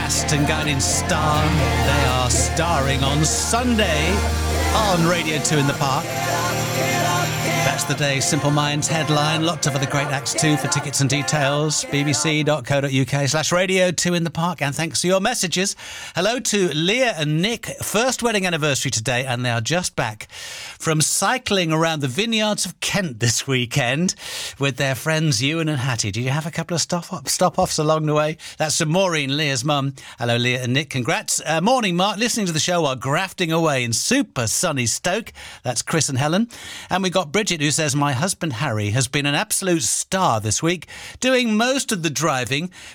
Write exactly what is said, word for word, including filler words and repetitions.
cast and guiding star. They are starring on Sunday on Radio two in the Park. That's the day. Simple Minds headline. Lots of other great acts too. For tickets and details, bbc.co.uk slash radio two in the park. And thanks for your messages. Hello to Leah and Nick. First wedding anniversary today, and they are just back from cycling around the vineyards of Kent this weekend with their friends Ewan and Hattie. Did you have a couple of stop stop offs along the way? That's from Maureen, Leah's mum. Hello, Leah and Nick. Congrats. Uh, morning, Mark. Listening to the show while grafting away in super sunny Stoke. That's Chris and Helen. And we got Bridget, who says, my husband Harry has been an absolute star this week, doing most of the driving